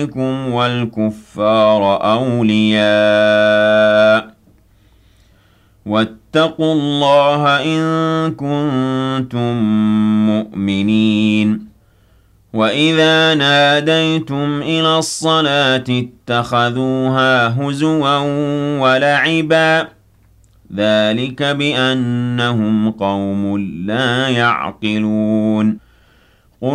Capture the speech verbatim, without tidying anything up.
وَالْكُفَّارَ أَوْلِيَاءَ وَاتَّقُوا اللَّهَ إِن كُنتُم مُّؤْمِنِينَ وَإِذَا نَادَيْتُمْ إِلَى الصَّلَاةِ اتَّخَذُوهَا هُزُوًا وَلَعِبًا ۚ ذَٰلِكَ بِأَنَّهُمْ قَوْمٌ لَّا يَعْقِلُونَ